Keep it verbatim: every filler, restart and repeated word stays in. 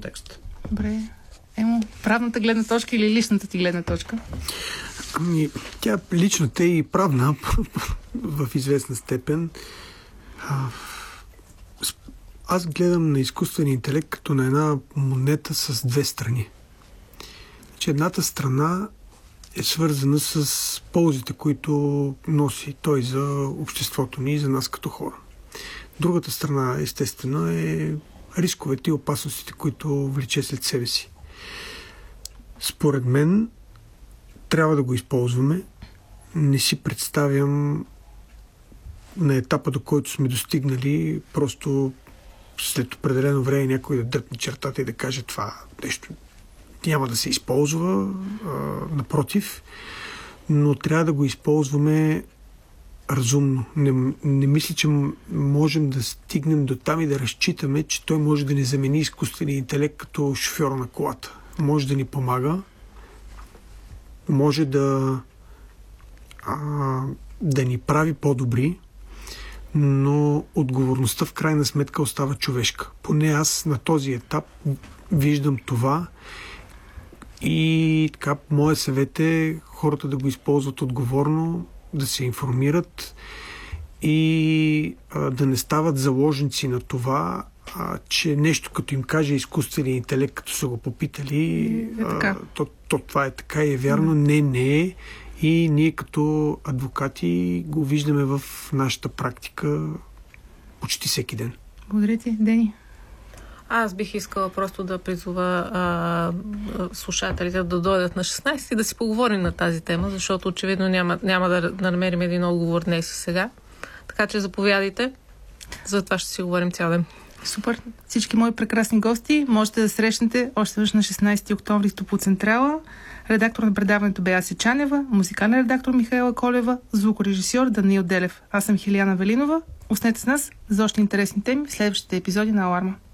контекст. Добре. Емо, правната гледна точка или личната ти гледна точка? Ами, тя личната и правна в известна степен. А, аз гледам на изкуствения интелект като на една монета с две страни. Че едната страна е свързана с ползите, които носи той за обществото ни и за нас като хора. Другата страна, естествено, е рисковете и опасностите, които влече след себе си. Според мен, трябва да го използваме. Не си представям на етапа, до който сме достигнали, просто след определено време някой да дръпне чертата и да каже това нещо няма да се използва, а, напротив, но трябва да го използваме разумно. Не, не мисля, че можем да стигнем до там и да разчитаме, че той може да ни замени изкуствения интелект като шофьор на колата. Може да ни помага, може да а, да ни прави по-добри, но отговорността в крайна сметка остава човешка. Поне аз на този етап виждам това и така, моят съвет е хората да го използват отговорно, да се информират и а, да не стават заложници на това, а, че нещо като им каже изкуственият интелект, като са го попитали, е а, то, то това е така и е вярно. Mm. Не, не е. И ние като адвокати го виждаме в нашата практика почти всеки ден. Благодаря ти, Дени. Аз бих искала просто да призова а, слушателите да дойдат на шестнайсети и да си поговорим на тази тема, защото очевидно няма, няма да, да намерим един отговор днес и сега. Така че заповядайте. За това ще си говорим цял ден. Супер. Всички мои прекрасни гости можете да срещнете още веднъж на шестнайсети октомври в Топло Централа. Редактор на предаването бе Аси Чанева, музикален редактор Михаела Колева, звукорежисьор Даниил Делев. Аз съм Хилияна Велинова. Останете с нас за още интересни теми в следващите епизоди на Аларма.